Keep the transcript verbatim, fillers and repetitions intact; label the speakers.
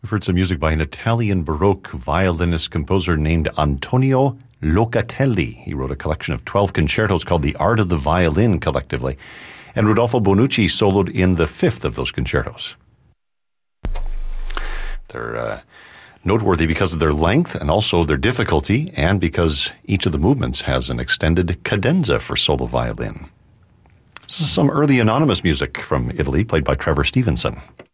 Speaker 1: We've heard some music by an Italian Baroque violinist-composer named Antonio Locatelli. He wrote a collection of twelve concertos called The Art of the Violin, collectively. And Rodolfo Bonucci soloed in the fifth of those concertos. They're uh, noteworthy because of their length and also their difficulty, and because each of the movements has an extended cadenza for solo violin. This is some early anonymous music from Italy, played by Trevor Stevenson.